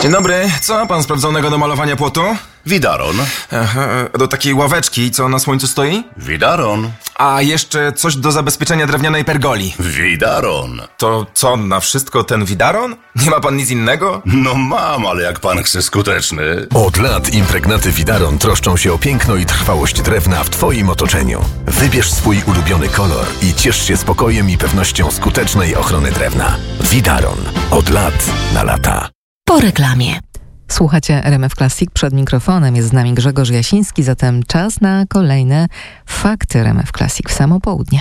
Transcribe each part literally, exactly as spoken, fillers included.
Dzień dobry, co ma pan sprawdzonego do malowania płotu? Widaron. Aha, do takiej ławeczki, co na słońcu stoi? Widaron. A jeszcze coś do zabezpieczenia drewnianej pergoli. Widaron. To co, na wszystko ten widaron? Nie ma pan nic innego? No mam, ale jak pan chce skuteczny. Od lat impregnaty Widaron troszczą się o piękno i trwałość drewna w Twoim otoczeniu. Wybierz swój ulubiony kolor i ciesz się spokojem i pewnością skutecznej ochrony drewna. Widaron. Od lat na lata. Po reklamie. Słuchacie R M F Classic, przed mikrofonem jest z nami Grzegorz Jasiński, zatem czas na kolejne fakty R M F Classic w samo południe.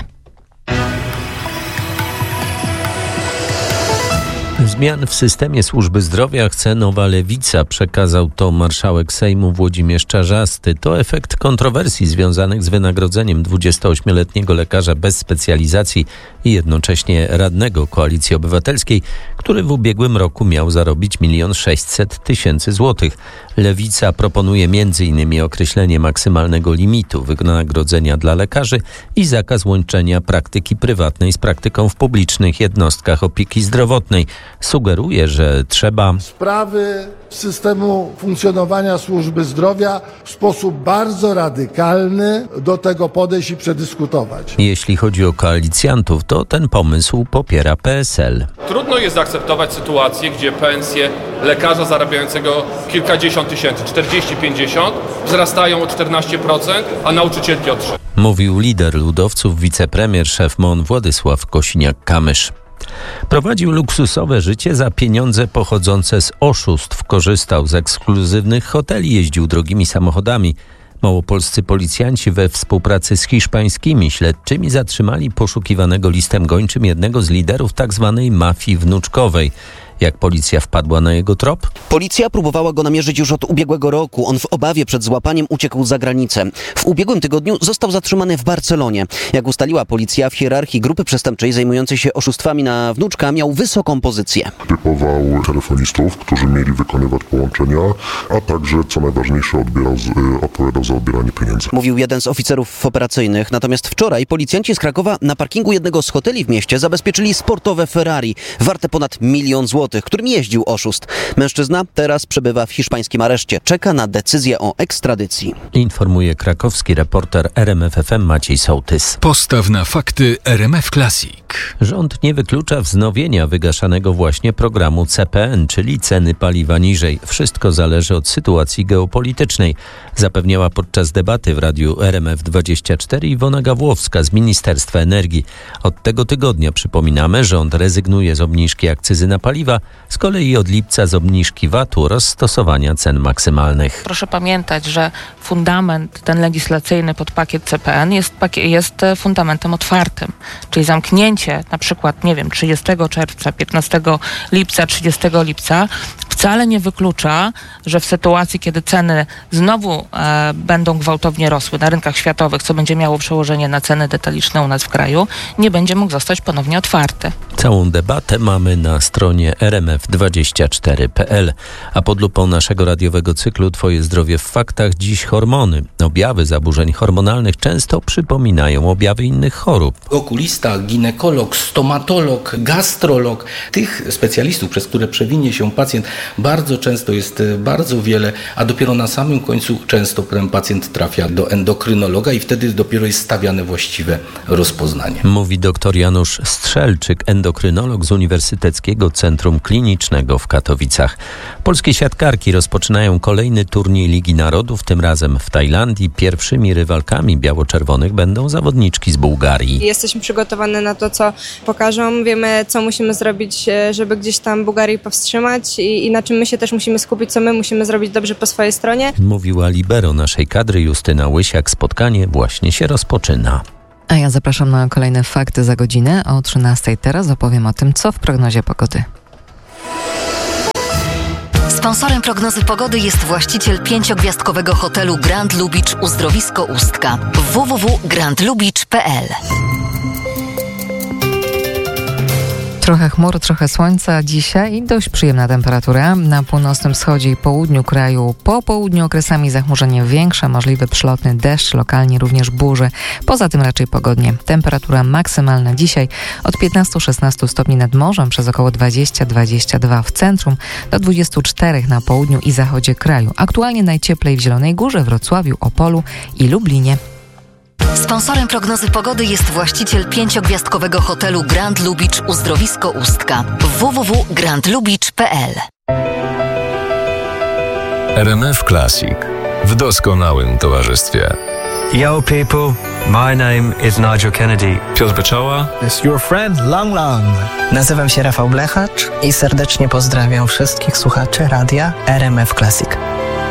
Zmian w systemie służby zdrowia chce nowa lewica, przekazał to marszałek Sejmu Włodzimierz Czarzasty. To efekt kontrowersji związanych z wynagrodzeniem dwudziestoośmioletniego lekarza bez specjalizacji i jednocześnie radnego Koalicji Obywatelskiej, który w ubiegłym roku miał zarobić milion sześćset tysięcy złotych. Lewica proponuje między innymi określenie maksymalnego limitu wynagrodzenia dla lekarzy i zakaz łączenia praktyki prywatnej z praktyką w publicznych jednostkach opieki zdrowotnej. Sugeruje, że trzeba sprawy systemu funkcjonowania służby zdrowia w sposób bardzo radykalny do tego podejść i przedyskutować. Jeśli chodzi o koalicjantów, to ten pomysł popiera P S L. Trudno jest zaakceptować sytuację, gdzie pensje lekarza zarabiającego kilkadziesiąt tysięcy, czterdzieści pięćdziesiąt, wzrastają o czternaście procent, a nauczycielki o trzy procent. Mówił lider ludowców, wicepremier, szef M O N Władysław Kosiniak-Kamysz. Prowadził luksusowe życie za pieniądze pochodzące z oszustw. Korzystał z ekskluzywnych hoteli, jeździł drogimi samochodami. Małopolscy policjanci we współpracy z hiszpańskimi śledczymi zatrzymali poszukiwanego listem gończym jednego z liderów tzw. mafii wnuczkowej. Jak policja wpadła na jego trop? Policja próbowała go namierzyć już od ubiegłego roku. On w obawie przed złapaniem uciekł za granicę. W ubiegłym tygodniu został zatrzymany w Barcelonie. Jak ustaliła policja, w hierarchii grupy przestępczej zajmującej się oszustwami na wnuczka miał wysoką pozycję. Typował telefonistów, którzy mieli wykonywać połączenia, a także, co najważniejsze, odbierał, odpowiadał za odbieranie pieniędzy. Mówił jeden z oficerów operacyjnych. Natomiast wczoraj policjanci z Krakowa na parkingu jednego z hoteli w mieście zabezpieczyli sportowe Ferrari warte ponad milion złotych, którym jeździł oszust. Mężczyzna teraz przebywa w hiszpańskim areszcie. Czeka na decyzję o ekstradycji. Informuje krakowski reporter R M F F M Maciej Sołtys. Postaw na fakty R M F Classic. Rząd nie wyklucza wznowienia wygaszanego właśnie programu C P N, czyli ceny paliwa niżej. Wszystko zależy od sytuacji geopolitycznej, zapewniała podczas debaty w radiu R M F dwadzieścia cztery Iwona Gawłowska z Ministerstwa Energii. Od tego tygodnia, przypominamy, rząd rezygnuje z obniżki akcyzy na paliwa, z kolei od lipca z obniżki V A T-u oraz stosowania cen maksymalnych. Proszę pamiętać, że fundament ten legislacyjny pod pakiet C P N jest, jest fundamentem otwartym, czyli zamknięcie na przykład, nie wiem, trzydziestego czerwca, piętnastego lipca, trzydziestego lipca wcale nie wyklucza, że w sytuacji, kiedy ceny znowu e, będą gwałtownie rosły na rynkach światowych, co będzie miało przełożenie na ceny detaliczne u nas w kraju, nie będzie mógł zostać ponownie otwarty. Całą debatę mamy na stronie R M F dwadzieścia cztery kropka p l. A pod lupą naszego radiowego cyklu Twoje zdrowie w faktach dziś hormony. Objawy zaburzeń hormonalnych często przypominają objawy innych chorób. Okulista, ginekolog, stomatolog, gastrolog. Tych specjalistów, przez które przewinie się pacjent, bardzo często jest bardzo wiele, a dopiero na samym końcu często ten pacjent trafia do endokrynologa i wtedy dopiero jest stawiane właściwe rozpoznanie. Mówi dr Janusz Strzelczyk, endokrynolog z Uniwersyteckiego Centrum Klinicznego w Katowicach. Polskie siatkarki rozpoczynają kolejny turniej Ligi Narodów, tym razem w Tajlandii. Pierwszymi rywalkami biało-czerwonych będą zawodniczki z Bułgarii. Jesteśmy przygotowane na to, co pokażą. Wiemy, co musimy zrobić, żeby gdzieś tam Bułgarię powstrzymać i, i na czym my się też musimy skupić, co my musimy zrobić dobrze po swojej stronie. Mówiła libero naszej kadry Justyna Łysiak. Spotkanie właśnie się rozpoczyna. A ja zapraszam na kolejne fakty za godzinę. O trzynastej teraz opowiem o tym, co w prognozie pogody. Sponsorem prognozy pogody jest właściciel pięciogwiazdkowego hotelu Grand Lubicz Uzdrowisko Ustka. w w w kropka grand lubicz kropka p l. Trochę chmur, trochę słońca dzisiaj i dość przyjemna temperatura. Na północnym wschodzie i południu kraju po południu okresami zachmurzenie większe, możliwy przelotny deszcz, lokalnie również burze. Poza tym raczej pogodnie. Temperatura maksymalna dzisiaj od piętnaście do szesnastu stopni nad morzem, przez około dwadzieścia do dwudziestu dwóch w centrum, do dwudziestu czterech na południu i zachodzie kraju. Aktualnie najcieplej w Zielonej Górze, Wrocławiu, Opolu i Lublinie. Sponsorem prognozy pogody jest właściciel pięciogwiazdkowego hotelu Grand Lubicz Uzdrowisko Ustka. w w w kropka grand lubicz kropka p l. R M F Classic w doskonałym towarzystwie. Yo people, my name is Nigel Kennedy. Piotr Beczoła. It's your friend Lang Lang. Nazywam się Rafał Blechacz i serdecznie pozdrawiam wszystkich słuchaczy radia R M F Classic.